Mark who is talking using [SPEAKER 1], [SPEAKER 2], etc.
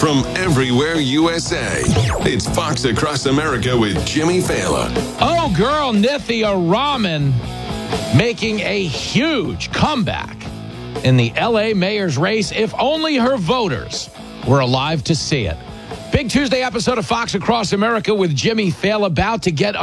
[SPEAKER 1] from everywhere USA. It's Fox Across America with Jimmy Fallon.
[SPEAKER 2] Oh, girl, Nithya Raman making a huge comeback in the L.A. mayor's race, if only her voters were alive to see it. Big Tuesday episode of Fox Across America with Jimmy Fallon about to get